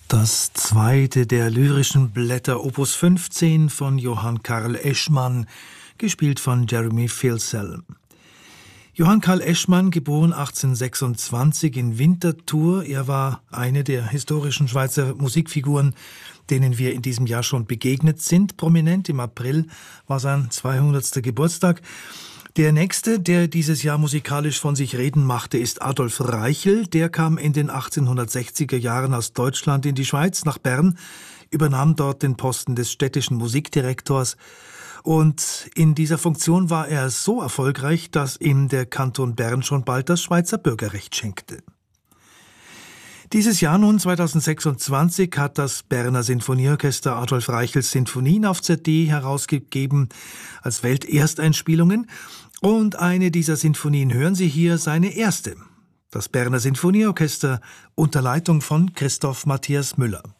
Das zweite der lyrischen Blätter, Opus 15 von Johann Karl Eschmann, gespielt von Jeremy Filsell. Johann Karl Eschmann, geboren 1826 in Winterthur. Er war eine der historischen Schweizer Musikfiguren, denen wir in diesem Jahr schon begegnet sind. Prominent im April war sein 200. Geburtstag. Der nächste, der dieses Jahr musikalisch von sich reden machte, ist Adolf Reichel. Der kam in den 1860er Jahren aus Deutschland in die Schweiz, nach Bern, übernahm dort den Posten des städtischen Musikdirektors. Und in dieser Funktion war er so erfolgreich, dass ihm der Kanton Bern schon bald das Schweizer Bürgerrecht schenkte. Dieses Jahr nun, 2026, hat das Berner Sinfonieorchester Adolf Reichels Sinfonien auf CD herausgegeben als Weltersteinspielungen. Und eine dieser Sinfonien hören Sie hier, seine erste. Das Berner Sinfonieorchester unter Leitung von Christoph Matthias Müller.